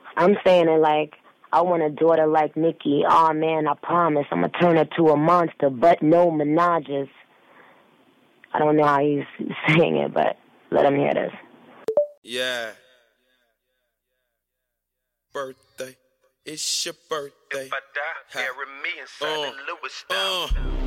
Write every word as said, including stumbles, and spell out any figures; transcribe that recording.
I'm saying it like, I want a daughter like Nicki. Oh man, I promise I'm gonna turn her to a monster, but no menages. I don't know how he's saying it, but let him hear this. Yeah. Birthday. It's your birthday. If I die, bury me inside uh, the Lewis style. Uh.